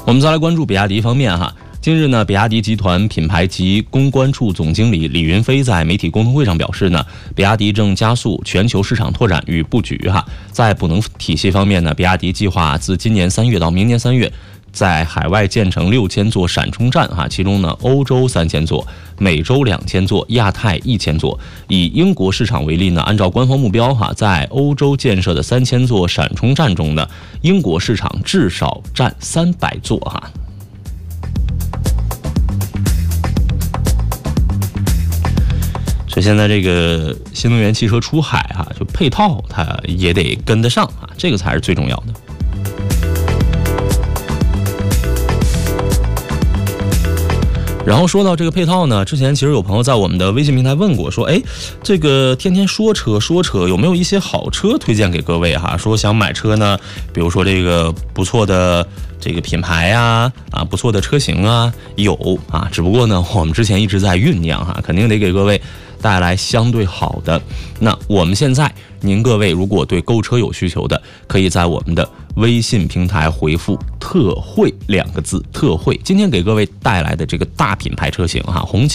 我们再来关注比亚迪方面哈。近日呢，比亚迪集团品牌及公关处总经理李云飞在媒体沟通会上表示呢，比亚迪正加速全球市场拓展与布局哈。在补能体系方面呢，比亚迪计划自今年3月到明年3月，在海外建成6000座闪充站哈，其中呢，欧洲3000座，美洲2000座，亚太1000座。以英国市场为例呢，按照官方目标哈，在欧洲建设的3000座闪充站中呢，英国市场至少占300座哈。所以现在这个新能源汽车出海哈，就配套它也得跟得上啊，这个才是最重要的。然后说到这个配套呢，之前其实有朋友在我们的微信平台问过，说，这个天天说车，有没有一些好车推荐给各位哈？说想买车呢，比如说这个不错的这个品牌啊，不错的车型啊，有啊，只不过呢，我们之前一直在酝酿哈，肯定得给各位带来相对好的。那我们现在，您各位如果对购车有需求的，可以在我们的微信平台回复特惠2个字，特惠。今天给各位带来的这个大品牌车型哈，红旗